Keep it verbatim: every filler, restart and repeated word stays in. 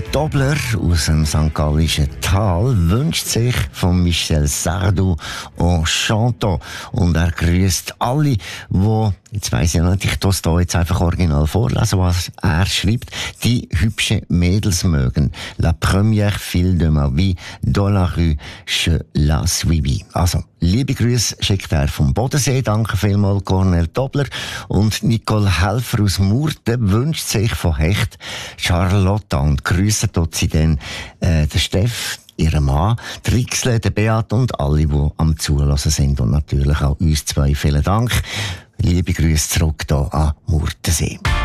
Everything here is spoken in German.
Dobler aus dem Sankt Gallischen Tal wünscht sich von Michel Sardou en chantant. Und er grüßt alle, die, jetzt weiss ich nicht, ich tue es hier jetzt einfach original vorlesen, was er schreibt, die hübsche Mädels mögen. La première fille de ma vie, dans la rue, je la suivis. Also, liebe Grüße schickt er vom Bodensee. Danke vielmals, Cornel Dobler. Und Nicole Helfer aus Murten wünscht sich von Hecht Charlotte und grüßen dort sie dann äh, den Steff, ihren Mann, die Rixle, den Beat und alle, die am Zulassen sind. Und natürlich auch uns zwei. Vielen Dank. Liebe Grüße zurück hier an Murtensee.